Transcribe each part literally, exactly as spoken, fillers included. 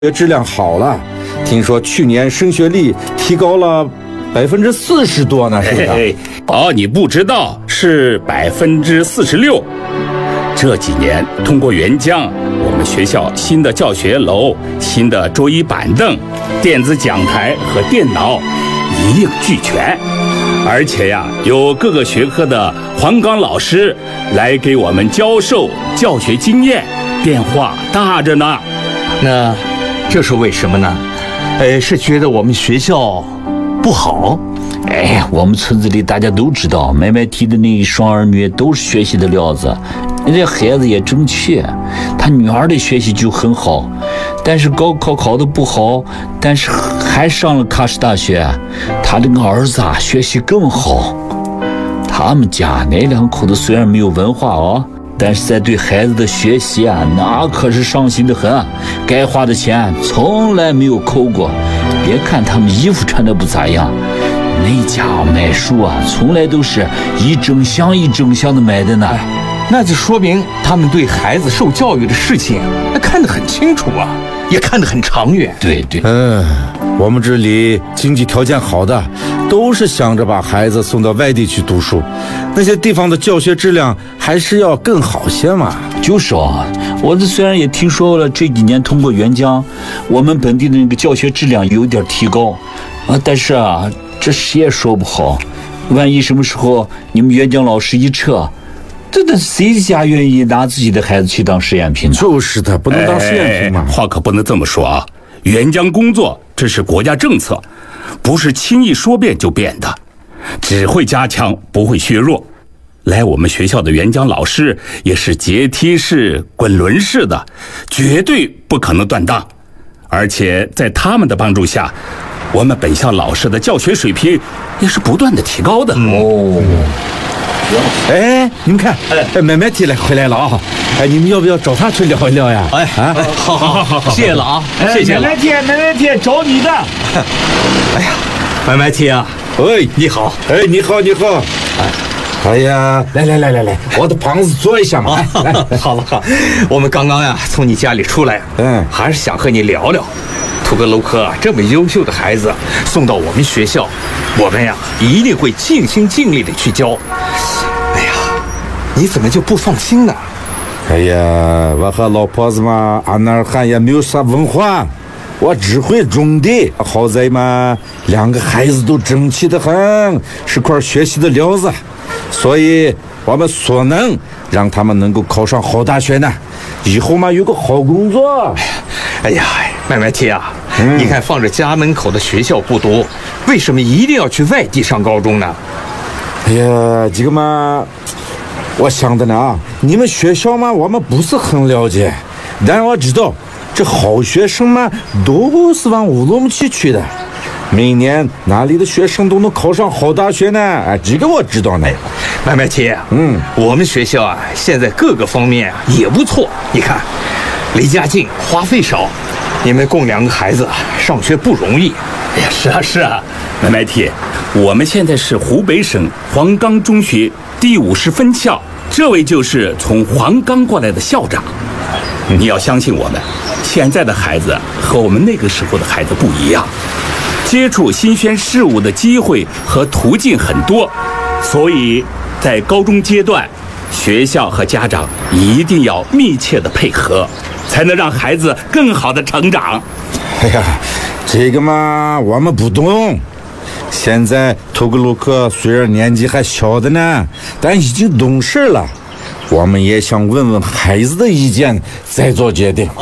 学质量好了，听说去年升学率提高了百分之四十多呢，是不是？ 嘿嘿哦，你不知道是百分之四十六。这几年通过援疆，我们学校新的教学楼、新的桌椅板凳、电子讲台和电脑一应俱全，而且呀，有各个学科的黄冈老师来给我们教授教学经验，变化大着呢。 那这是为什么呢？呃，是觉得我们学校不好？ 哎呀，我们村子里大家都知道，麦麦提的那双儿女都是学习的料子，人家孩子也争气。他女儿的学习就很好，但是高考考得不好，但是还上了喀什大学。他这个儿子啊，学习更好。他们家那两口子虽然没有文化哦，但是在对孩子的学习啊，那可是上心的很，该花的钱从来没有抠过。别看他们衣服穿的不咋样，那家买书啊，从来都是一整箱一整箱的买的呢。 哎，那就说明他们对孩子受教育的事情那看得很清楚啊，也看得很长远。 对对， 嗯，我们这里经济条件好的，都是想着把孩子送到外地去读书，那些地方的教学质量还是要更好些嘛。 就是啊，我这虽然也听说了这几年通过援疆，我们本地的那个教学质量有点提高啊，但是啊，这谁也说不好，万一什么时候你们援疆老师一撤，这这谁家愿意拿自己的孩子去当实验品呢？ 就是的，不能当实验品嘛。 哎，话可不能这么说啊！援疆工作这是国家政策，不是轻易说变就变的，只会加强，不会削弱。来我们学校的援疆老师也是阶梯式、滚轮式的，绝对不可能断档。而且在他们的帮助下，我们本校老师的教学水平也是不断的提高的。 哦， 哎，你们看，哎，麦麦提来回来了啊！哎，你们要不要找他去聊一聊呀？ 哎啊，好好好，谢谢了啊，谢谢了。 麦麦提，麦麦提，找你的。 哎呀，麦麦提啊， 哎， 你好， 哎，你好，你好。哎呀，来来来来来，我的旁子坐一下嘛。来，来好了好，我们刚刚呀从你家里出来， 嗯， 还是想和你聊聊。图格鲁克这么优秀的孩子送到我们学校，我们呀一定会尽心尽力的去教。哎呀，你怎么就不放心呢？ 哎呀，我和老婆子嘛，俺那儿还也没有啥文化，我只会种地。好在嘛，两个孩子都争气得很，是块学习的料子，所以我们所能让他们能够考上好大学呢，以后嘛有个好工作。 哎呀，麦麦提啊， 嗯， 你看放着家门口的学校不多，为什么一定要去外地上高中呢？ 哎呀，这个嘛，我想的呢啊，你们学校嘛，我们不是很了解，但是我知道，这好学生嘛，都是往乌鲁木齐去的。每年哪里的学生都能考上好大学呢？哎，这个我知道呢。 麦麦提， 嗯， 我们学校啊，现在各个方面啊也不错。你看，离家近，花费少，你们供两个孩子上学不容易。 哎呀，是啊是啊，麦麦提，我们现在是湖北省黄冈中学第五十分校，这位就是从黄冈过来的校长。你要相信我们，现在的孩子和我们那个时候的孩子不一样，接触新鲜事物的机会和途径很多，所以在高中阶段，学校和家长一定要密切的配合，才能让孩子更好的成长。 哎呀，这个嘛我们不懂。现在图格鲁克虽然年纪还小的呢，但已经懂事了。我们也想问问孩子的意见，再做决定。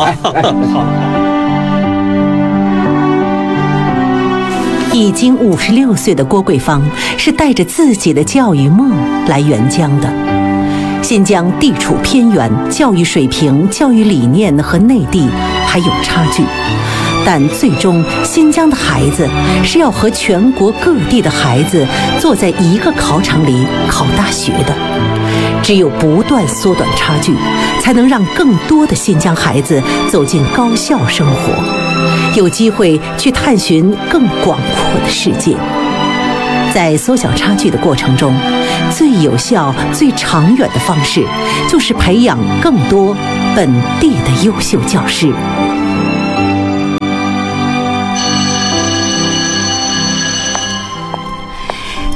已经五十六岁的郭桂芳是带着自己的教育梦来援疆的。新疆地处偏远，教育水平、教育理念和内地还有差距，但最终新疆的孩子是要和全国各地的孩子坐在一个考场里考大学的。只有不断缩短差距，才能让更多的新疆孩子走进高校生活，有机会去探寻更广阔的世界。在缩小差距的过程中，最有效、最长远的方式，就是培养更多本地的优秀教师。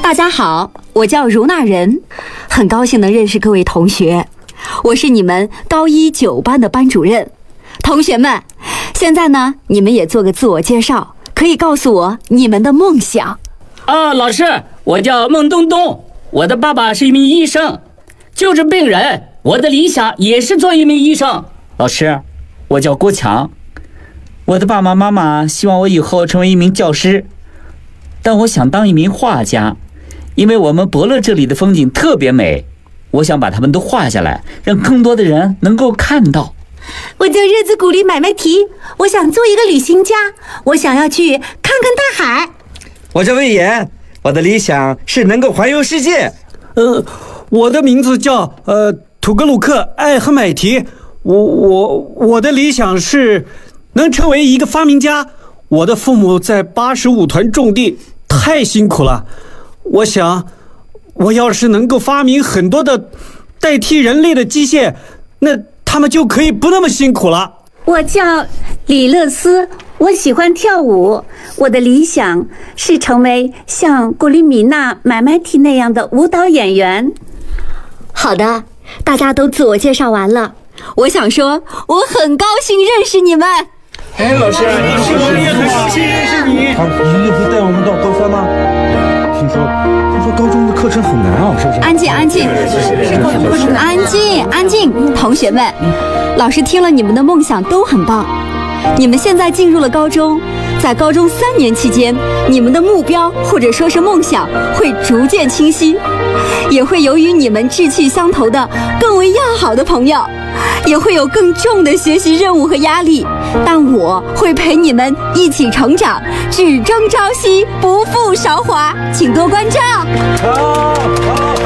大家好，我叫如娜人，很高兴能认识各位同学。我是你们高一九班的班主任。同学们，现在呢，你们也做个自我介绍，可以告诉我你们的梦想。 啊，老师，我叫孟东东，我的爸爸是一名医生，救治病人，我的理想也是做一名医生。 老师，我叫郭强，我的爸爸妈妈希望我以后成为一名教师，但我想当一名画家，因为我们伯乐这里的风景特别美，我想把它们都画下来，让更多的人能够看到。 我叫热子鼓励买卖提，我想做一个旅行家，我想要去看看大海。 我叫魏延，我的理想是能够环游世界。 呃，我的名字叫呃土格鲁克艾赫买提，我我我的理想是能成为一个发明家。我的父母在八十五团种地，太辛苦了。我想，我要是能够发明很多的代替人类的机械，那他们就可以不那么辛苦了。 我叫李乐思，我喜欢跳舞，我的理想是成为像古力米娜、买卖提那样的舞蹈演员。 好的，大家都自我介绍完了，我想说，我很高兴认识你们。 哎，老师，你是我也很高兴认识你。 他一定会带我们到高三吗？听说听说高中的课程很难啊，是不是？ 安静，安静，安静，安静，同学们，老师听了你们的梦想都很棒。你们现在进入了高中，在高中三年期间，你们的目标或者说是梦想会逐渐清晰，也会由于你们志气相投的更为要好的朋友，也会有更重的学习任务和压力，但我会陪你们一起成长，只争朝夕，不负韶华，请多关照。 好，好。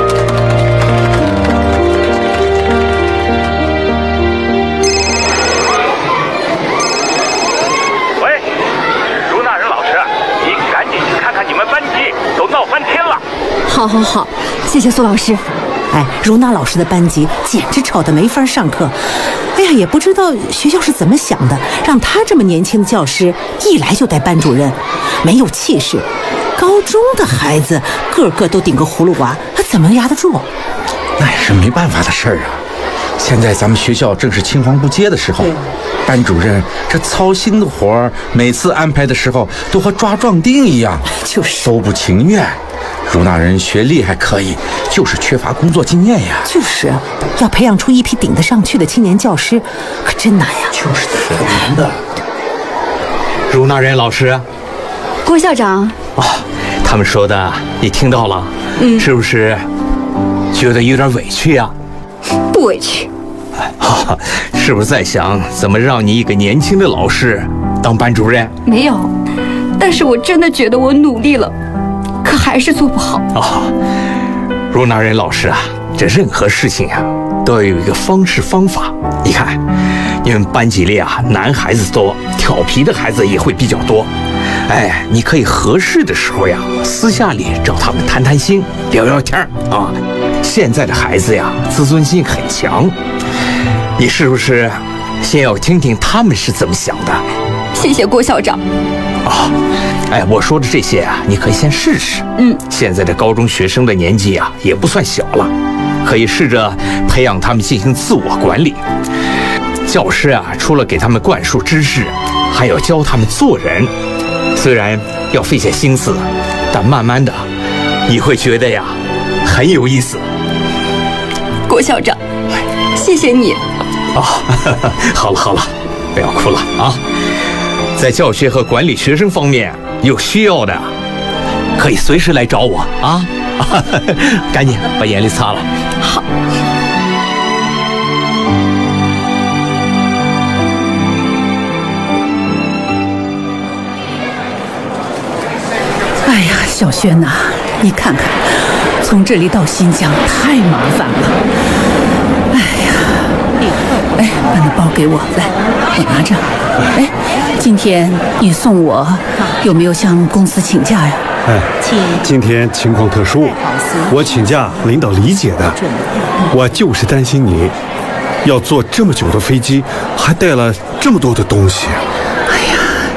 闹翻天了！ 好好好，谢谢苏老师。 哎，如娜老师的班级简直吵得没法上课。哎呀，也不知道学校是怎么想的，让他这么年轻的教师一来就带班主任，没有气势。高中的孩子个个都顶个葫芦娃，他怎么压得住？ 那也是没办法的事儿啊。现在咱们学校正是青黄不接的时候，班主任这操心的活儿，每次安排的时候都和抓壮丁一样， 就是都不情愿。如那人学历还可以，就是缺乏工作经验呀。 就是啊，要培养出一批顶得上去的青年教师，可真难呀。 就是特难的。 如那人老师， 郭校长。 哦，他们说的你听到了？嗯，是不是觉得有点委屈呀？ 不委屈。 啊，是不是在想怎么让你一个年轻的老师当班主任？ 没有，但是我真的觉得我努力了，可还是做不好。 啊，如那人老师啊，这任何事情啊，都要有一个方式方法。你看，你们班级里啊，男孩子多，调皮的孩子也会比较多。哎，你可以合适的时候呀，私下里找他们谈谈心，聊聊天啊。现在的孩子呀，自尊心很强，你是不是先要听听他们是怎么想的？ 谢谢郭校长。 啊，哎，我说的这些啊，你可以先试试。 嗯， 现在的高中学生的年纪啊，也不算小了，可以试着培养他们进行自我管理。教师啊，除了给他们灌输知识，还要教他们做人。虽然要费些心思，但慢慢的，你会觉得呀，很有意思。 郭校长，谢谢你。 啊，好了好了，不要哭了啊！在教学和管理学生方面有需要的，可以随时来找我啊！赶紧把眼泪擦了。 好。 哎呀，小轩呐、啊，你看看，从这里到新疆太麻烦了。哎呀，哎，把那包给我，来，我拿着。哎，今天你送我，有没有向公司请假呀？ 哎，今天情况特殊，我请假，领导理解的。我就是担心你，要坐这么久的飞机，还带了这么多的东西。